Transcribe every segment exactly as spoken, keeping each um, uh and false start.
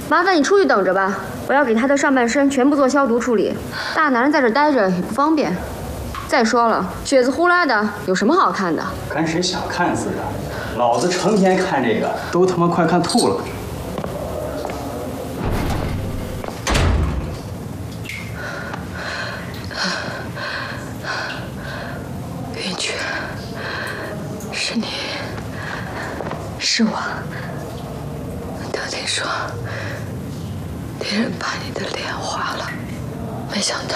麻烦你出去等着吧，我要给他的上半身全部做消毒处理。大男人在这待着也不方便。再说了，血字呼啦的，有什么好看的？ 跟谁想看似的，老子成天看这个，都他妈快看吐了。 云君，是你， 是我。 德听说敌人把你的脸划了，没想到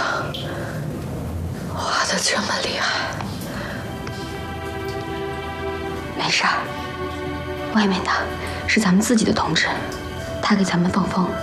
划得这么厉害。 没事儿，外面的是咱们自己的同志，他给咱们放风。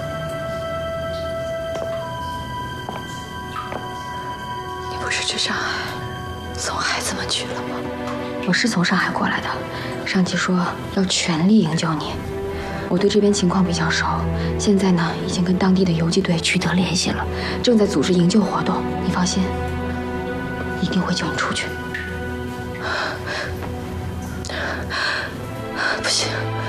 你不是去上海送孩子们去了吗？ 我是从上海过来的，上级说要全力营救你。我对这边情况比较熟，现在呢已经跟当地的游击队取得联系了，正在组织营救活动。你放心，一定会救你出去。 不行，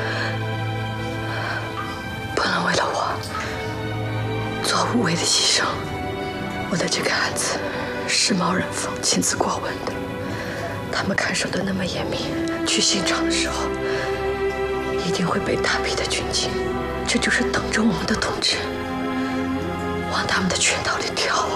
不能为了我做无谓的牺牲。我的这个案子是毛人凤亲自过问的，他们看守的那么严密，去现场的时候一定会被大批的军警，这就是等着我们的同志往他们的圈套里跳啊！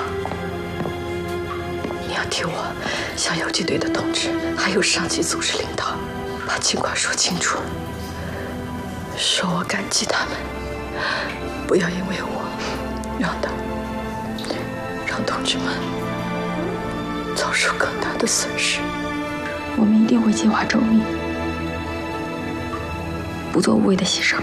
你要替我向游击队的同志，还有上级组织领导，把情况说清楚，说我感激他们，不要因为我让他让同志们遭受更大的损失。 我们一定会计划周密，不做无谓的牺牲。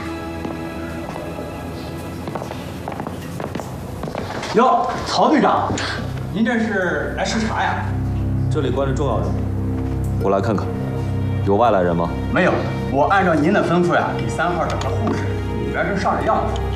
哟，曹队长，您这是来视察呀？ 这里关着重要人物，我来看看。有外来人吗？ 没有，我按照您的吩咐呀，给三号找了护士，里边正上着药呢。